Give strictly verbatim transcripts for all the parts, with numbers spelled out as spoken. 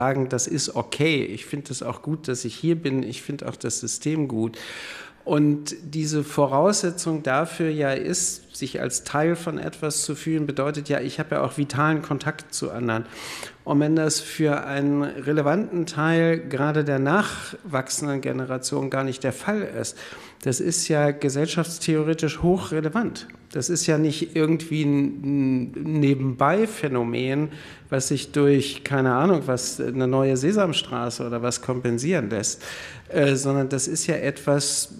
sagen, das ist okay. Ich finde es auch gut, dass ich hier bin. Ich finde auch das System gut. Und diese Voraussetzung dafür ja ist, sich als Teil von etwas zu fühlen, bedeutet ja, ich habe ja auch vitalen Kontakt zu anderen. Und wenn das für einen relevanten Teil gerade der nachwachsenden Generation gar nicht der Fall ist, das ist ja gesellschaftstheoretisch hochrelevant. Das ist ja nicht irgendwie ein Nebenbei-Phänomen, was sich durch, keine Ahnung, was, eine neue Sesamstraße oder was kompensieren lässt, äh, sondern das ist ja etwas,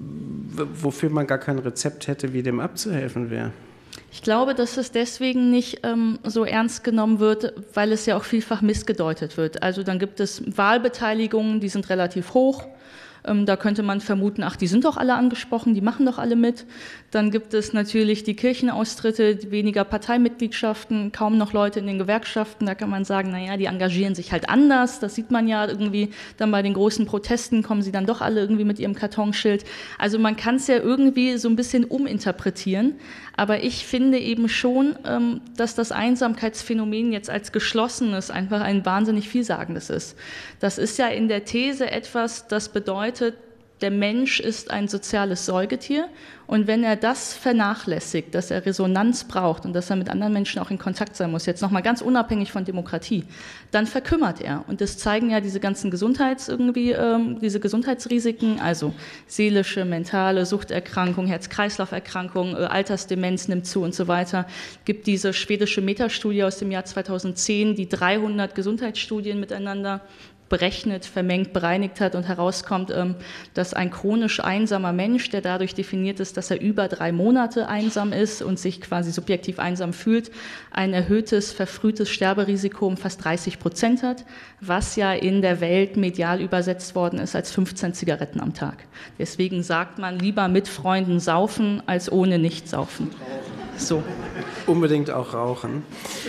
wofür man gar kein Rezept hätte, wie dem abzuhelfen wäre. Ich glaube, dass es deswegen nicht ähm, so ernst genommen wird, weil es ja auch vielfach missgedeutet wird. Also dann gibt es Wahlbeteiligungen, die sind relativ hoch. Ähm, da könnte man vermuten, ach, die sind doch alle angesprochen, die machen doch alle mit. Dann gibt es natürlich die Kirchenaustritte, weniger Parteimitgliedschaften, kaum noch Leute in den Gewerkschaften. Da kann man sagen, naja, die engagieren sich halt anders. Das sieht man ja irgendwie dann bei den großen Protesten, kommen sie dann doch alle irgendwie mit ihrem Kartonschild. Also man kann es ja irgendwie so ein bisschen uminterpretieren. Aber ich finde eben schon, dass das Einsamkeitsphänomen jetzt als geschlossenes einfach ein wahnsinnig vielsagendes ist. Das ist ja in der These etwas, das bedeutet, der Mensch ist ein soziales Säugetier und wenn er das vernachlässigt, dass er Resonanz braucht und dass er mit anderen Menschen auch in Kontakt sein muss, jetzt nochmal ganz unabhängig von Demokratie, dann verkümmert er. Und das zeigen ja diese ganzen Gesundheits irgendwie, ähm, diese Gesundheitsrisiken, also seelische, mentale Suchterkrankung, Herz-Kreislauf-Erkrankung, äh, Altersdemenz nimmt zu und so weiter. Es gibt diese schwedische Metastudie aus dem Jahr zweitausendzehn, die dreihundert Gesundheitsstudien miteinander berechnet, vermengt, bereinigt hat und herauskommt, dass ein chronisch einsamer Mensch, der dadurch definiert ist, dass er über drei Monate einsam ist und sich quasi subjektiv einsam fühlt, ein erhöhtes, verfrühtes Sterberisiko um fast dreißig Prozent hat, was ja in der Welt medial übersetzt worden ist als fünfzehn Zigaretten am Tag. Deswegen sagt man, lieber mit Freunden saufen, als ohne nicht saufen. So. Unbedingt auch rauchen.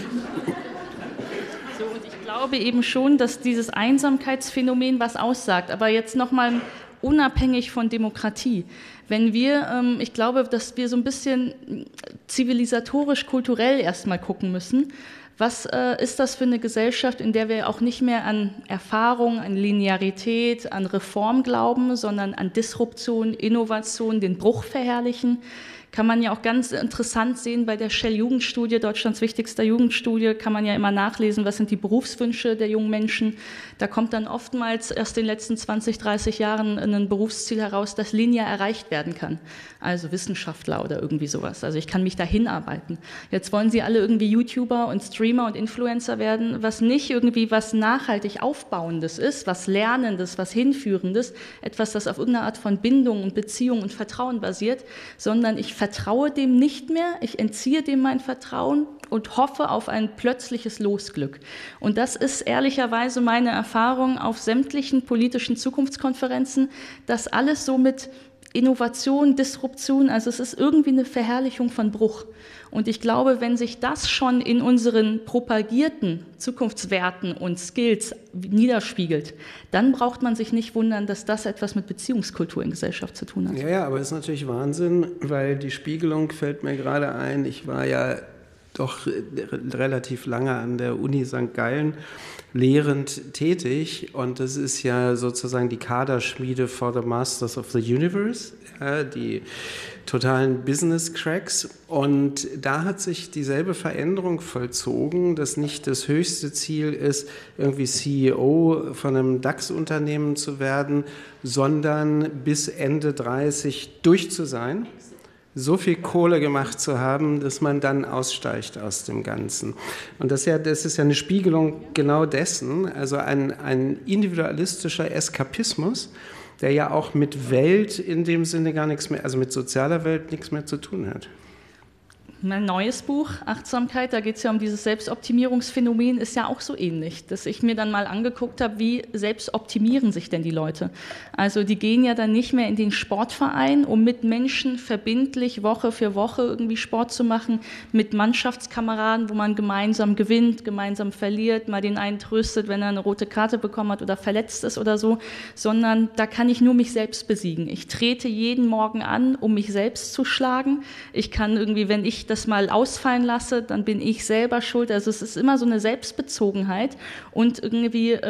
Ich glaube eben schon, dass dieses Einsamkeitsphänomen was aussagt, aber jetzt nochmal unabhängig von Demokratie. Wenn wir, ich glaube, dass wir so ein bisschen zivilisatorisch, kulturell erstmal gucken müssen, was ist das für eine Gesellschaft, in der wir auch nicht mehr an Erfahrung, an Linearität, an Reform glauben, sondern an Disruption, Innovation, den Bruch verherrlichen. Kann man ja auch ganz interessant sehen bei der Shell-Jugendstudie, Deutschlands wichtigster Jugendstudie, kann man ja immer nachlesen, was sind die Berufswünsche der jungen Menschen. Da kommt dann oftmals erst in den letzten zwanzig, dreißig Jahren ein Berufsziel heraus, das linear erreicht werden kann. Also Wissenschaftler oder irgendwie sowas. Also ich kann mich dahin arbeiten. Jetzt wollen sie alle irgendwie YouTuber und Streamer und Influencer werden, was nicht irgendwie was nachhaltig Aufbauendes ist, was Lernendes, was Hinführendes, etwas, das auf irgendeine Art von Bindung und Beziehung und Vertrauen basiert, sondern ich vertraue dem nicht mehr, ich entziehe dem mein Vertrauen und hoffe auf ein plötzliches Losglück. Und das ist ehrlicherweise meine Erfahrung auf sämtlichen politischen Zukunftskonferenzen, dass alles so mit Innovation, Disruption, also es ist irgendwie eine Verherrlichung von Bruch. Und ich glaube, wenn sich das schon in unseren propagierten Zukunftswerten und Skills niederspiegelt, dann braucht man sich nicht wundern, dass das etwas mit Beziehungskultur in Gesellschaft zu tun hat. Ja, ja, aber es ist natürlich Wahnsinn, weil die Spiegelung fällt mir gerade ein. Ich war ja doch relativ lange an der Uni Sankt Gallen lehrend tätig und das ist ja sozusagen die Kaderschmiede for the Masters of the Universe, ja, die totalen Business Cracks und da hat sich dieselbe Veränderung vollzogen, dass nicht das höchste Ziel ist, irgendwie C E O von einem DAX-Unternehmen zu werden, sondern bis Ende dreißig durch zu sein, so viel Kohle gemacht zu haben, dass man dann aussteigt aus dem Ganzen. Und das ist ja, das ist ja eine Spiegelung genau dessen, also ein, ein individualistischer Eskapismus, der ja auch mit Welt in dem Sinne gar nichts mehr, also mit sozialer Welt nichts mehr zu tun hat. Mein neues Buch, Achtsamkeit, da geht es ja um dieses Selbstoptimierungsphänomen, ist ja auch so ähnlich, dass ich mir dann mal angeguckt habe, wie selbst optimieren sich denn die Leute. Also die gehen ja dann nicht mehr in den Sportverein, um mit Menschen verbindlich Woche für Woche irgendwie Sport zu machen, mit Mannschaftskameraden, wo man gemeinsam gewinnt, gemeinsam verliert, mal den einen tröstet, wenn er eine rote Karte bekommen hat oder verletzt ist oder so, sondern da kann ich nur mich selbst besiegen. Ich trete jeden Morgen an, um mich selbst zu schlagen. Ich kann irgendwie, wenn ich das mal ausfallen lasse, dann bin ich selber schuld. Also es ist immer so eine Selbstbezogenheit und irgendwie